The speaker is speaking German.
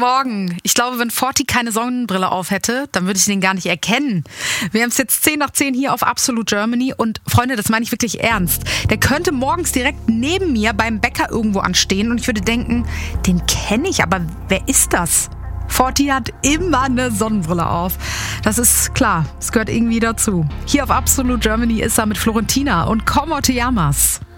Morgen. Ich glaube, wenn Forti keine Sonnenbrille auf hätte, dann würde ich den gar nicht erkennen. Wir haben es jetzt 10 nach 10 hier auf Absolute Germany und Freunde, das meine ich wirklich ernst. Der könnte morgens direkt neben mir beim Bäcker irgendwo anstehen und ich würde denken, den kenne ich, aber wer ist das? Forti hat immer eine Sonnenbrille auf. Das ist klar, es gehört irgendwie dazu. Hier auf Absolute Germany ist er mit Florentina und Como te llamas.